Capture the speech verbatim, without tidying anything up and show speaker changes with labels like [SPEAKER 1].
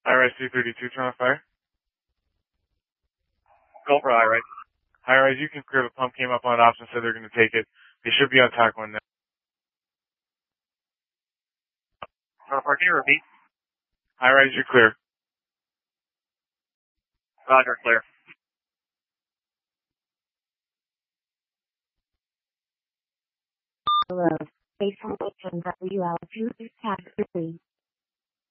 [SPEAKER 1] High-rise two thirty-two, turn on fire.
[SPEAKER 2] Go for high-rise.
[SPEAKER 1] High-rise, you can clear. The pump came up on ops and said they're going to take it. They should be on tack one now.
[SPEAKER 2] Car can you repeat?
[SPEAKER 1] High-rise, you're clear.
[SPEAKER 2] Roger, clear.
[SPEAKER 3] Hello. Base station W L two is tag three.